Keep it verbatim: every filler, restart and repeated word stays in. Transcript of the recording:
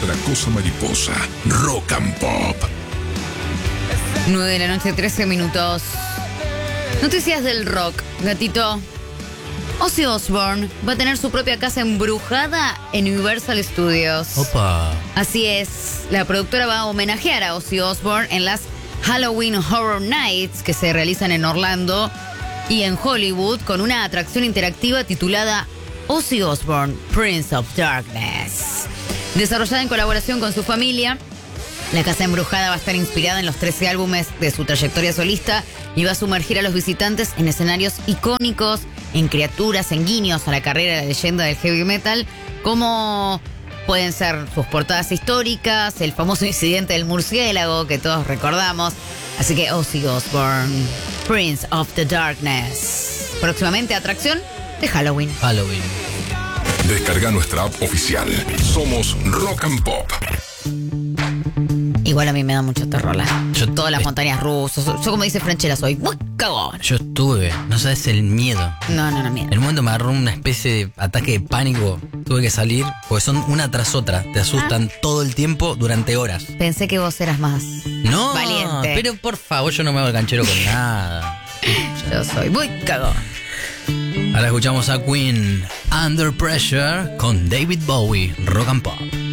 otra cosa mariposa. Rock and Pop. nueve de la noche, trece minutos. Noticias del rock, gatito. Ozzy Osbourne va a tener su propia casa embrujada en Universal Studios. Opa. Así es, la productora va a homenajear a Ozzy Osbourne en las Halloween Horror Nights que se realizan en Orlando y en Hollywood con una atracción interactiva titulada Ozzy Osbourne, Prince of Darkness. Desarrollada en colaboración con su familia, la casa embrujada va a estar inspirada en los trece álbumes de su trayectoria solista y va a sumergir a los visitantes en escenarios icónicos, en criaturas, en guiños a la carrera de la leyenda del heavy metal, como pueden ser sus portadas históricas, el famoso incidente del murciélago que todos recordamos. Así que Ozzy Osbourne, Prince of the Darkness. Próximamente atracción de Halloween. Halloween. Descarga nuestra app oficial. Somos Rock and Pop. Igual a mí me da mucho terror la, Yo- todas las eh, montañas rusas. Yo, como dice Franchella, soy muy cagón. Yo estuve, no sabes el miedo. No, no, no, mira. En un momento me agarró una especie de ataque de pánico. Tuve que salir, porque son una tras otra. Te asustan todo el tiempo durante horas. Pensé que vos eras más No, valiente. pero por favor, yo no me hago el canchero con nada. Yo soy muy cagón. Ahora escuchamos a Queen, Under Pressure, con David Bowie, Rock and Pop.